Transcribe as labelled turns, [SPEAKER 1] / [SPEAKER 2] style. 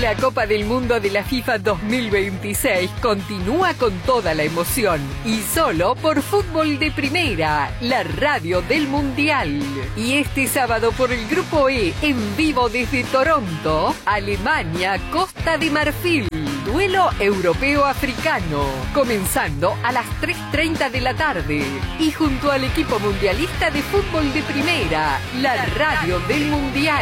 [SPEAKER 1] La Copa del Mundo de la FIFA 2026 continúa con toda la emoción y solo por Fútbol de Primera, la radio del Mundial. Y este sábado por el Grupo E, en vivo desde Toronto, Alemania, Costa de Marfil. Duelo europeo-africano, comenzando a las 3:30 de la tarde. Y junto al equipo mundialista de Fútbol de Primera, la radio del Mundial.